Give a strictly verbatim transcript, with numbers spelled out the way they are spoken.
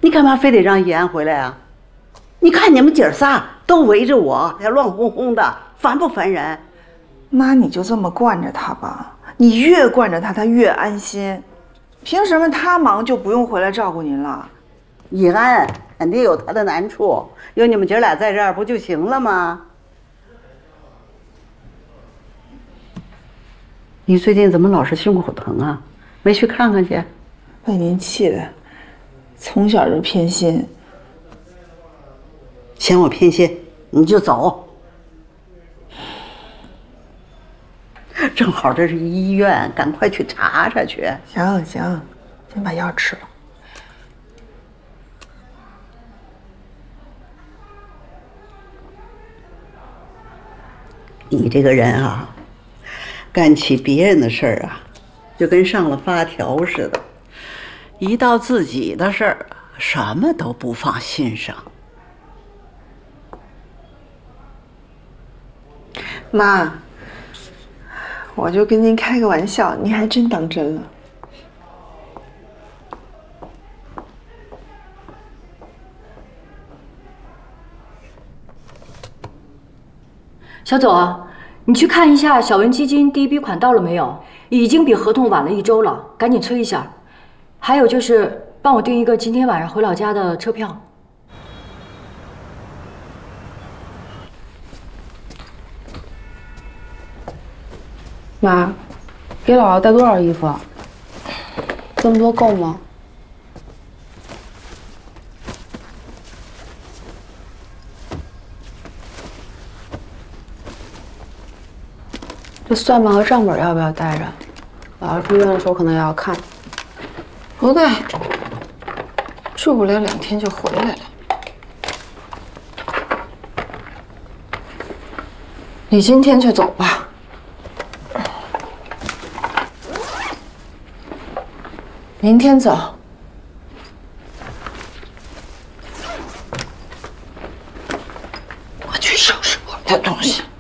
你干嘛非得让易安回来啊？你看你们姐儿仨都围着我，还乱哄哄的，烦不烦人？ 妈，你就这么惯着他吧，你越惯着他，他越安心。凭什么他忙就不用回来照顾您了？ 易安肯定有他的难处，有你们姐俩在这儿不就行了吗？你最近怎么老是胸口疼啊？没去看看去？ 被您气的，从小就偏心。 嫌我偏心，你就走。正好这是医院，赶快去查查去。 行行，先把药吃了。 你这个人啊，干起别人的事儿啊，就跟上了发条似的，一到自己的事儿，什么都不放心上。 妈，我就跟您开个玩笑，您还真当真了。 小左啊，你去看一下小文基金第一笔款到了没有？已经比合同晚了一周了，赶紧催一下。还有就是帮我订一个今天晚上回老家的车票。 妈，给姥姥带多少衣服啊？这么多够吗？这算盘和账本要不要带着？姥姥出院的时候可能也要看。 不带，住不了两天就回来了。你今天就走吧。明天走。我去收拾我的东西。